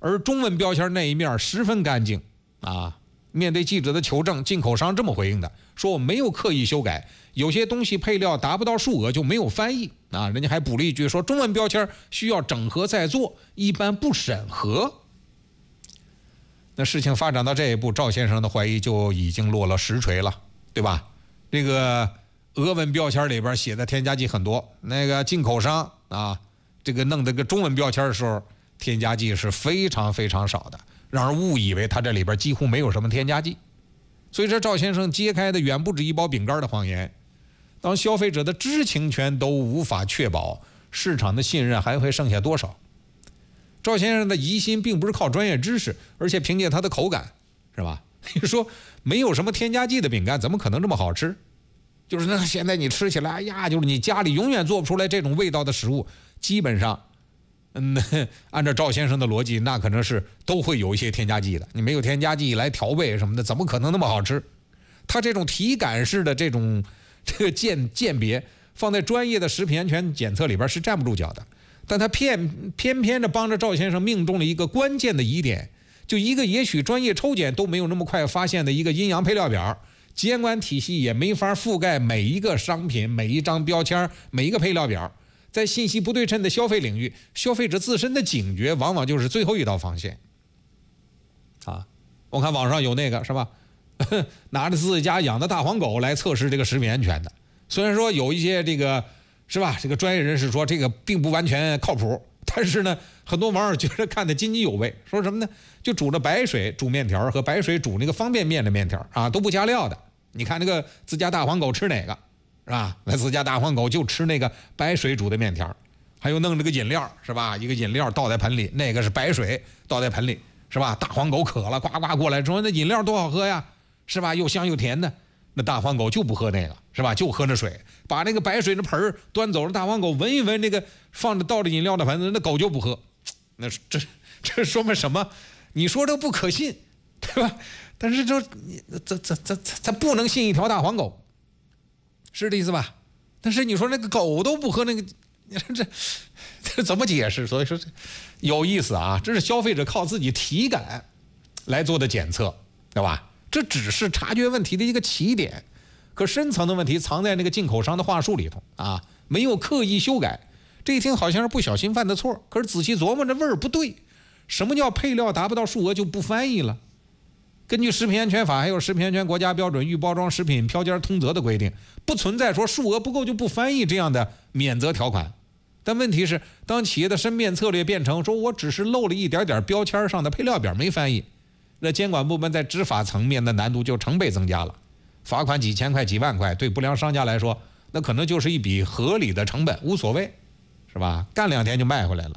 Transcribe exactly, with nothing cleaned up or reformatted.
而中文标签那一面十分干净啊。面对记者的求证，进口商这么回应的：说我没有刻意修改，有些东西配料达不到数额就没有翻译啊。人家还补了一句说，中文标签需要整合再做，一般不审核。那事情发展到这一步，赵先生的怀疑就已经落了实锤了，对吧？这个俄文标签里边写的添加剂很多，那个进口商啊，这个弄这个中文标签的时候，添加剂是非常非常少的，让人误以为它这里边几乎没有什么添加剂。所以这赵先生揭开的远不止一包饼干的谎言。当消费者的知情权都无法确保，市场的信任还会剩下多少？赵先生的疑心并不是靠专业知识，而且凭借他的口感，是吧？你说没有什么添加剂的饼干怎么可能这么好吃？就是那现在你吃起来，哎呀，就是你家里永远做不出来这种味道的食物，基本上嗯，按照赵先生的逻辑，那可能是都会有一些添加剂的。你没有添加剂来调味什么的，怎么可能那么好吃？他这种体感式的这种这个鉴鉴别，放在专业的食品安全检测里边是站不住脚的。但他偏偏偏的帮着赵先生命中了一个关键的疑点，就一个也许专业抽检都没有那么快发现的一个阴阳配料表，监管体系也没法覆盖每一个商品、每一张标签、每一个配料表。在信息不对称的消费领域，消费者自身的警觉往往就是最后一道防线。啊，我看网上有那个是吧，拿着自己家养的大黄狗来测试这个食品安全的，虽然说有一些这个是吧，这个专业人士说这个并不完全靠谱，但是呢，很多网友觉得看得津津有味，说什么呢？就煮着白水煮面条和白水煮那个方便面的面条啊，都不加料的。你看那个自家大黄狗吃哪个？是吧？那自家大黄狗就吃那个白水煮的面条，还有弄这个饮料是吧？一个饮料倒在盆里，那个是白水倒在盆里是吧？大黄狗渴了，呱呱过来说那饮料多好喝呀，是吧？又香又甜的。那大黄狗就不喝那个是吧？就喝那水，把那个白水的盆端走了，大黄狗闻一闻那个放着倒着饮料的盆子，那狗就不喝。那这这说明什么？你说这不可信，对吧？但是这这这这这不能信一条大黄狗。是这意思吧？但是你说那个狗都不喝那个，你说这这怎么解释？所以说这有意思啊！这是消费者靠自己体感来做的检测，对吧？这只是察觉问题的一个起点，可深层的问题藏在那个进口商的话术里头啊，没有刻意修改。这一听好像是不小心犯的错，可是仔细琢磨这味儿不对。什么叫配料达不到数额就不翻译了？根据食品安全法还有食品安全国家标准预包装食品标签通则的规定，不存在说数额不够就不翻译这样的免责条款。但问题是，当企业的申辩策略变成说我只是漏了一点点标签上的配料表没翻译，那监管部门在执法层面的难度就成倍增加了。罚款几千块几万块，对不良商家来说那可能就是一笔合理的成本，无所谓，是吧？干两天就卖回来了。